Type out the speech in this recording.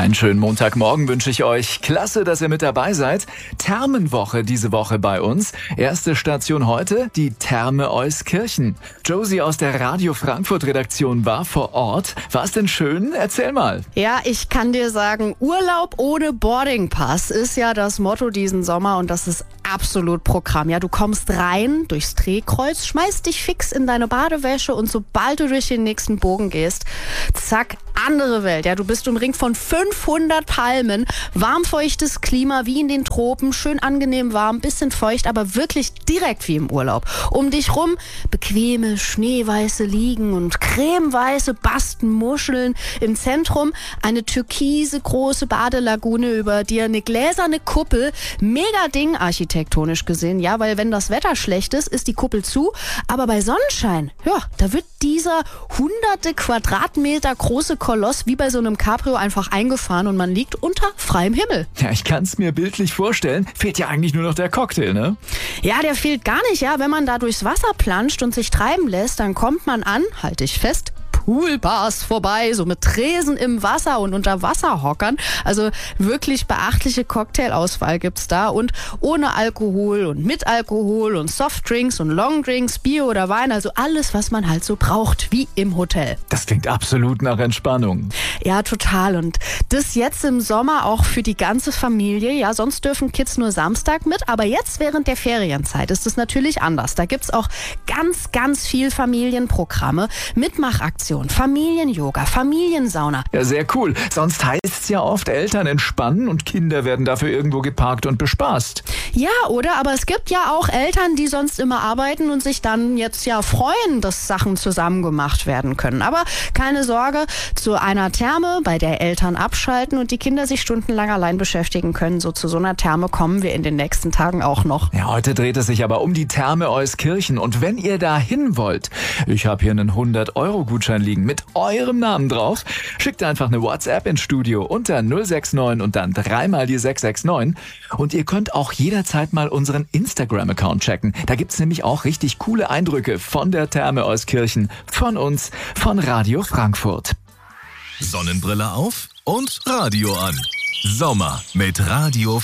Einen schönen Montagmorgen wünsche ich euch. Klasse, dass ihr mit dabei seid. Thermenwoche diese Woche bei uns. Erste Station heute, die Therme Euskirchen. Josie aus der Radio Frankfurt Redaktion war vor Ort. War es denn schön? Erzähl mal. Ja, ich kann dir sagen, Urlaub ohne Boardingpass ist ja das Motto diesen Sommer und das ist absolut Programm. Ja, du kommst rein durchs Drehkreuz, schmeißt dich fix in deine Badewäsche und sobald du durch den nächsten Bogen gehst, zack, andere Welt. Ja, du bist umringt von 500 Palmen, warmfeuchtes Klima wie in den Tropen, schön angenehm warm, bisschen feucht, aber wirklich direkt wie im Urlaub. Um dich rum bequeme, schneeweiße Liegen und cremeweiße Bastenmuscheln. Im Zentrum eine türkise große Badelagune, über dir eine gläserne Kuppel. Mega Ding architektonisch gesehen, ja, weil wenn das Wetter schlecht ist, ist die Kuppel zu, aber bei Sonnenschein, ja, da wird dieser hunderte Quadratmeter große Koloss wie bei so einem Cabrio einfach eingefahren und man liegt unter freiem Himmel. Ja, ich kann es mir bildlich vorstellen. Fehlt ja eigentlich nur noch der Cocktail, ne? Ja, der fehlt gar nicht, ja. Wenn man da durchs Wasser planscht und sich treiben lässt, dann kommt man an, halte ich fest, Poolbars vorbei, so mit Tresen im Wasser und Unterwasserhockern. Also wirklich beachtliche Cocktailauswahl gibt's da und ohne Alkohol und mit Alkohol und Softdrinks und Longdrinks, Bier oder Wein, also alles, was man halt so braucht, wie im Hotel. Das klingt absolut nach Entspannung. Ja, total. Und das jetzt im Sommer auch für die ganze Familie. Ja, sonst dürfen Kids nur Samstag mit, aber jetzt während der Ferienzeit ist es natürlich anders. Da gibt's auch ganz, ganz viel Familienprogramme, Mitmachaktionen, Familien-Yoga, Familiensauna. Ja, sehr cool. Sonst heißt es ja oft, Eltern entspannen und Kinder werden dafür irgendwo geparkt und bespaßt. Ja, oder? Aber es gibt ja auch Eltern, die sonst immer arbeiten und sich dann jetzt ja freuen, dass Sachen zusammen gemacht werden können. Aber keine Sorge, zu einer Therme, bei der Eltern abschalten und die Kinder sich stundenlang allein beschäftigen können. So zu so einer Therme kommen wir in den nächsten Tagen auch noch. Ja, heute dreht es sich aber um die Therme Euskirchen. Und wenn ihr da hin wollt, ich habe hier einen 100-Euro-Gutschein liegen mit eurem Namen drauf. Schickt einfach eine WhatsApp ins Studio unter 069 und dann dreimal die 669. Und ihr könnt auch jederzeit mal unseren Instagram-Account checken. Da gibt's nämlich auch richtig coole Eindrücke von der Therme Euskirchen, von uns, von Radio Frankfurt. Sonnenbrille auf und Radio an. Sommer mit Radio